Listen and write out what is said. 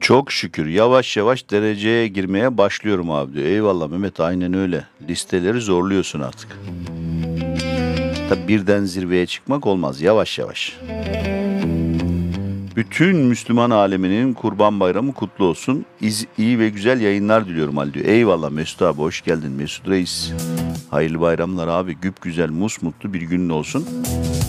Çok şükür yavaş yavaş dereceye girmeye başlıyorum abi diyor. Eyvallah Mehmet, aynen öyle. Listeleri zorluyorsun artık. Tabi birden zirveye çıkmak olmaz, yavaş yavaş. Bütün Müslüman aleminin Kurban Bayramı kutlu olsun. İyi ve güzel yayınlar diliyorum Ali diyor. Eyvallah Mesut abi, hoş geldin Mesut Reis. Hayırlı bayramlar abi, güp güzel musmutlu bir günün olsun.